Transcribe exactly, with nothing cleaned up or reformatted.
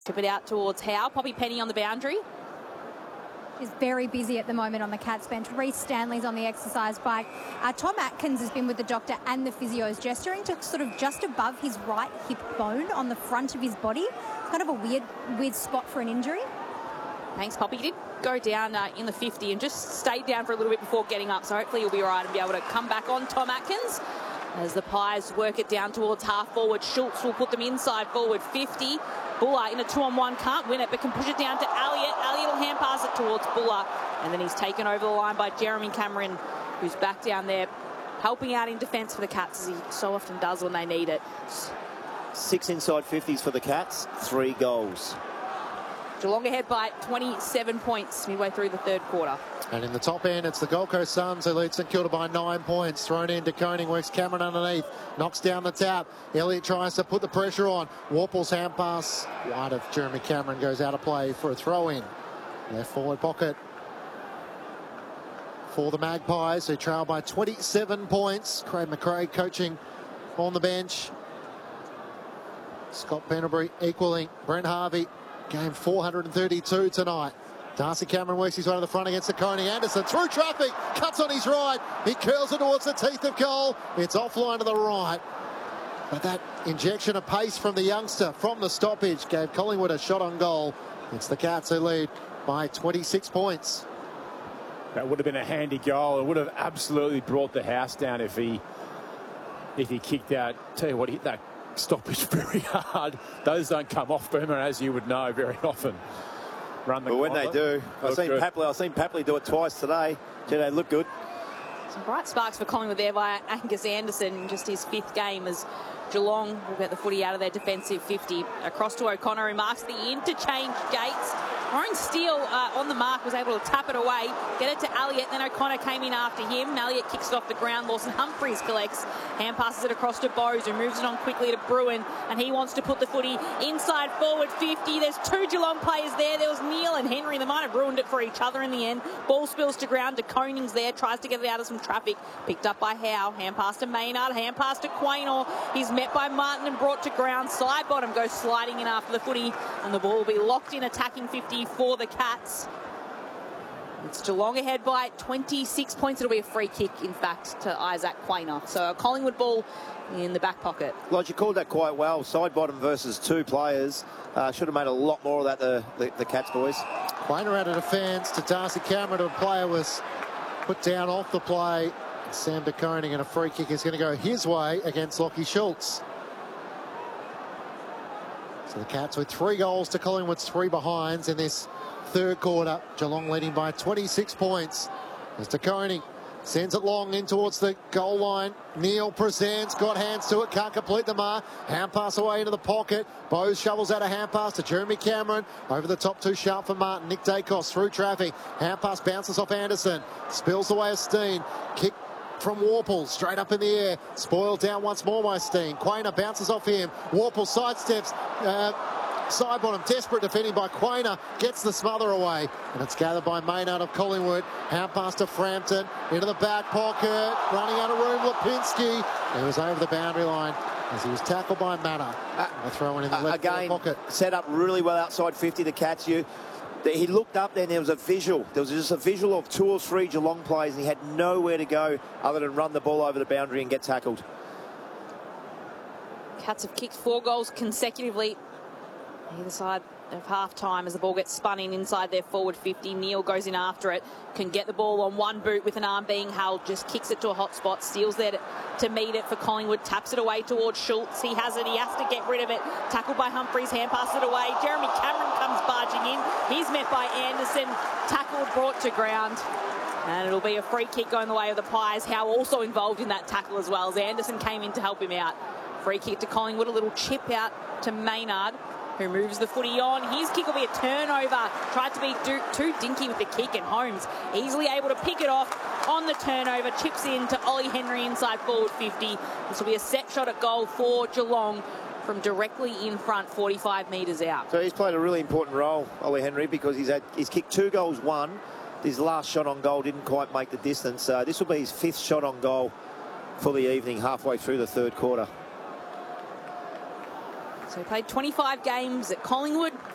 Tip it out towards Howe. Poppy Penny on the boundary. Is very busy at the moment on the Cats bench. Reece Stanley's on the exercise bike. Uh, Tom Atkins has been with the doctor and the physios, gesturing to sort of just above his right hip bone on the front of his body. It's kind of a weird, weird spot for an injury. Thanks, Poppy. He did go down uh, in the fifty and just stayed down for a little bit before getting up, so hopefully he'll be all right and be able to come back on Tom Atkins. As the Pies work it down towards half forward, Schultz will put them inside forward fifty. Buller in a two-on-one, can't win it, but can push it down to Elliott. Elliott will hand pass it towards Buller, and then he's taken over the line by Jeremy Cameron, who's back down there, helping out in defence for the Cats, as he so often does when they need it. Six inside fifties for the Cats, three goals. Geelong ahead by twenty-seven points midway through the third quarter. And in the top end, it's the Gold Coast Suns who lead St Kilda by nine points. Thrown in to Koning, works Cameron underneath, knocks down the tap. Elliott tries to put the pressure on. Warple's hand pass wide of Jeremy Cameron goes out of play for a throw-in. Left forward pocket for the Magpies, who trail by twenty-seven points. Craig McRae coaching on the bench. Scott Pendlebury equaling Brent Harvey. Game four hundred thirty-two tonight. Darcy Cameron works his way to the front against the Koning. Anderson through traffic, cuts on his right. He curls it towards the teeth of goal. It's offline to the right. But that injection of pace from the youngster from the stoppage gave Collingwood a shot on goal. It's the Cats who lead by twenty-six points. That would have been a handy goal. It would have absolutely brought the house down if he if he kicked out. Tell you what, he hit that stoppage very hard. Those don't come off Boomer, as you would know, very often. Run the but when they do, I've seen good. Papley. I've seen Papley do it twice today. Gee, they look good. Some bright sparks for Collingwood there by Angus Anderson, just his fifth game as Geelong will get the footy out of their defensive fifty. Across to O'Connor, who marks the interchange gates. Warren Steele uh, on the mark was able to tap it away, get it to Elliott, then O'Connor came in after him. Elliott kicks it off the ground. Lawson Humphries collects, hand passes it across to Bowes, who moves it on quickly to Bruin, and he wants to put the footy inside forward fifty. There's two Geelong players there. There was Neil and Henry. They might have ruined it for each other in the end. Ball spills to ground to Konings there, tries to get it out of some traffic. Picked up by Howe, hand pass to Maynard, hand pass to Quaynor. He's met by Martin and brought to ground. Side bottom goes sliding in after the footy, and the ball will be locked in attacking fifty for the Cats. It's Geelong ahead by twenty-six points. It'll be a free kick, in fact, to Isaac Quaynor. So a Collingwood ball in the back pocket. Lodge, you called that quite well. Side bottom versus two players. Uh, should have made a lot more of that, the, the, the Cats boys. Quaynor out of defence to Darcy Cameron. A player was put down off the play. Sam de Koning, and a free kick is going to go his way against Lachie Schultz. So the Cats with three goals to Collingwood's three behinds in this third quarter. Geelong leading by twenty-six points. As de Koning sends it long in towards the goal line. Neil presents, got hands to it, can't complete the mark. Hand pass away into the pocket. Bowes shovels out a hand pass to Jeremy Cameron. Over the top, too sharp for Martin. Nick Dacos through traffic. Hand pass bounces off Anderson. Spills away as Steen. Kick from Warple, straight up in the air. Spoiled down once more by Steen. Quaynor bounces off him. Warple sidesteps. Uh, side bottom, desperate defending by Quaynor. Gets the smother away. And it's gathered by Maynard of Collingwood. Hand pass to Frampton. Into the back pocket. Running out of room, Lipinski. He was over the boundary line as he was tackled by Manor. Uh, throwing in the left again, pocket. Set up really well outside fifty to catch you. He looked up there and there was a visual. There was just a visual of two or three Geelong players, and he had nowhere to go other than run the ball over the boundary and get tackled. Cats have kicked four goals consecutively either side of half-time as the ball gets spun in inside their forward fifty. Neil goes in after it, can get the ball on one boot with an arm being held, just kicks it to a hot spot, Steele's there to, to meet it for Collingwood, taps it away towards Schultz. He has it, he has to get rid of it. Tackled by Humphries, hand passes it away. Jeremy Cameron comes barging in. He's met by Anderson, tackled, brought to ground. And it'll be a free kick going the way of the Pies. Howe also involved in that tackle as well as Anderson came in to help him out. Free kick to Collingwood, a little chip out to Maynard, who moves the footy on. His kick will be a turnover. Tried to be too dinky with the kick, and Holmes easily able to pick it off on the turnover. Chips in to Ollie Henry inside forward fifty. This will be a set shot at goal for Geelong from directly in front, forty-five metres out. So he's played a really important role, Ollie Henry, because he's had he's kicked two goals, one. His last shot on goal didn't quite make the distance. Uh, this will be his fifth shot on goal for the evening, halfway through the third quarter. So he played twenty-five games at Collingwood.